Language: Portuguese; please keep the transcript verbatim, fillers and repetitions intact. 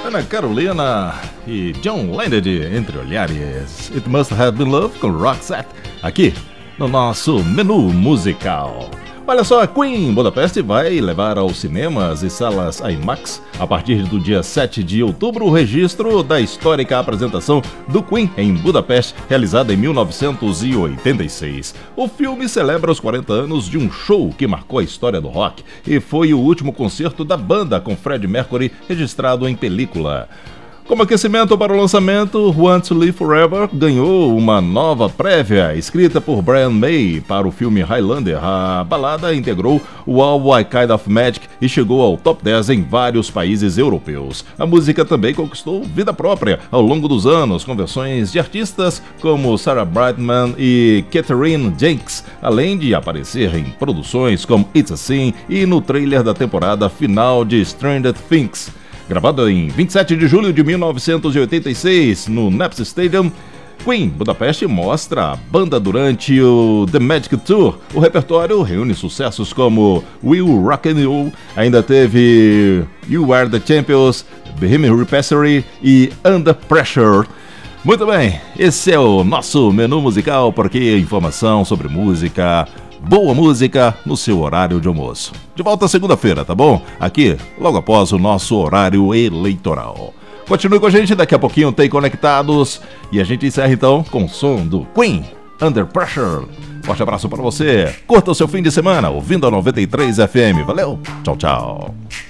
Ana Carolina e John Lennon, Entre Olhares. It Must Have Been Love com Roxette, aqui no nosso menu musical. Olha só, Queen Budapest vai levar aos cinemas e salas IMAX, a partir do dia sete de outubro, o registro da histórica apresentação do Queen em Budapeste, realizada em mil novecentos e oitenta e seis. O filme celebra os quarenta anos de um show que marcou a história do rock e foi o último concerto da banda com Freddie Mercury registrado em película. Como aquecimento para o lançamento, Want to Live Forever ganhou uma nova prévia escrita por Brian May para o filme Highlander. A balada integrou o álbum I Kind of Magic e chegou ao top dez em vários países europeus. A música também conquistou vida própria ao longo dos anos, com versões de artistas como Sarah Brightman e Catherine Jenks, além de aparecer em produções como It's a Sin e no trailer da temporada final de Stranger Things. Gravado em vinte e sete de julho de mil novecentos e oitenta e seis no Nepsi Stadium, Queen Budapest mostra a banda durante o The Magic Tour. O repertório reúne sucessos como Will Rock and Roll, ainda teve You Are the Champions, Bohemian Rhapsody e Under Pressure. Muito bem, esse é o nosso menu musical, porque informação sobre música, boa música no seu horário de almoço. De volta segunda-feira, tá bom? Aqui, logo após o nosso horário eleitoral. Continue com a gente, daqui a pouquinho tem Conectados e a gente encerra então com o som do Queen, Under Pressure. Forte abraço para você, curta o seu fim de semana ouvindo a noventa e três F M. Valeu, tchau, tchau.